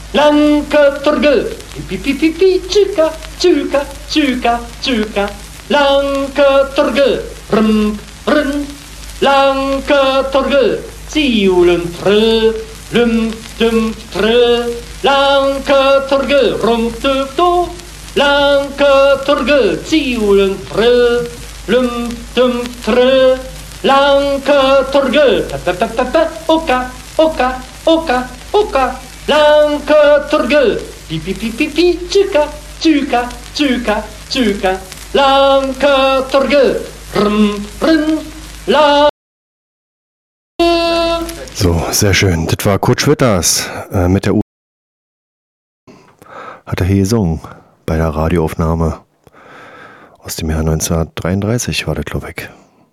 Lanke Torge, pipi, tjuka, tjuka, tjuka, tjuka. Lanke Torge, rum, rum. Lanke Torge, ziulen trö, lum, dum, trö. Lanke Torge, rum, do. Lanke Torge, ziulen trö, lum, dum, trö. Lanke Torge, oka, oka, oka, oka. Lanke Torge, pipi, tjuka, tjuka, tjuka, tjuka. Lanke Torge, rum, rum, la. So, sehr schön. Das war Kurt Schwitters mit der hat er hier gesungen bei der Radioaufnahme aus dem Jahr 1933 war das, glaube ich.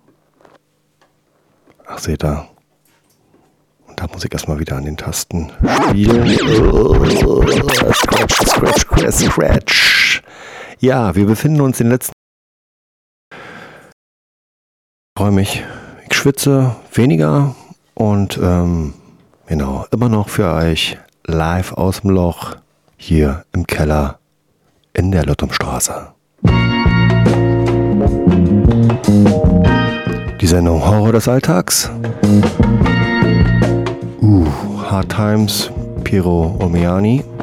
Ach, seht ihr. Und da muss ich erstmal wieder an den Tasten spielen. Scratch. Ja, wir befinden uns in den letzten... Ich freue mich. Ich schwitze weniger und genau, immer noch für euch live aus dem Loch hier im Keller in der Lottumstraße. Die Sendung Horror des Alltags. Hard Times, Piero Omiani.